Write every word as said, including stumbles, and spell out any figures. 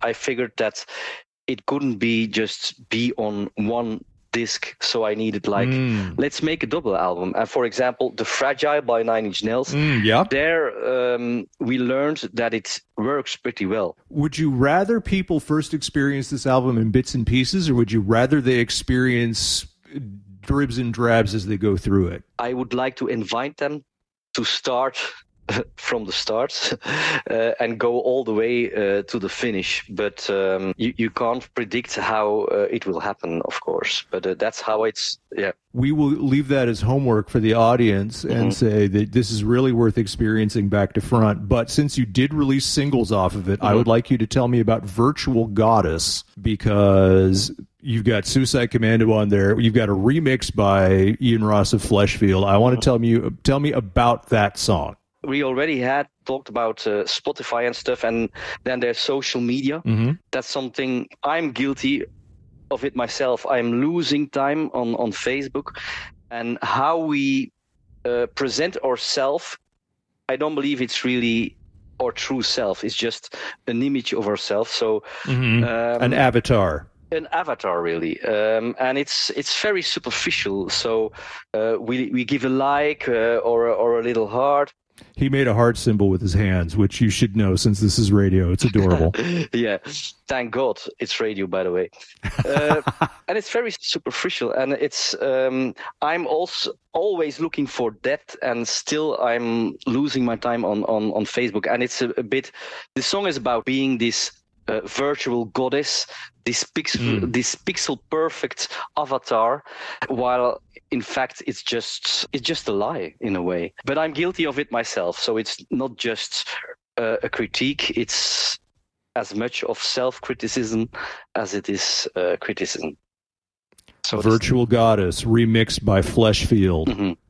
I figured that it couldn't be just be on one disc, so I needed like mm. let's make a double album. And for example, The Fragile by Nine Inch Nails, mm, yeah. there um, we learned that it works pretty well. Would you rather people first experience this album in bits and pieces, or would you rather they experience dribs and drabs as they go through it? I would like to invite them to start from the start uh, and go all the way uh, to the finish, but um, you, you can't predict how uh, it will happen, of course, but uh, that's how it's yeah we will leave that as homework for the audience and mm-hmm. say that this is really worth experiencing back to front. But since you did release singles off of it, mm-hmm. I would like you to tell me about Virtual Goddess, because you've got Suicide Commando on there. You've got a remix by Ian Ross of Fleshfield. I want to tell you tell me about that song. We already had talked about uh, Spotify and stuff, and then there's social media. Mm-hmm. That's something I'm guilty of it myself. I'm losing time on, on Facebook, and how we uh, present ourselves, I don't believe it's really our true self. It's just an image of ourselves. So mm-hmm. um, an avatar. An avatar, really, um, and it's it's very superficial. So uh, we we give a like uh, or or a little heart. He made a heart symbol with his hands, which you should know since this is radio. It's adorable. Yeah, thank God it's radio, by the way. Uh, and it's very superficial, and it's um, I'm also always looking for depth, and still I'm losing my time on on, on Facebook. And it's a, a bit. The song is about being this uh, virtual goddess, this pixel, mm. this pixel perfect avatar, while in fact it's just it's just a lie in a way. But I'm guilty of it myself, so it's not just uh, a critique. It's as much of self-criticism as it is uh, criticism. So Virtual Goddess, remixed by Fleshfield. Mm-hmm.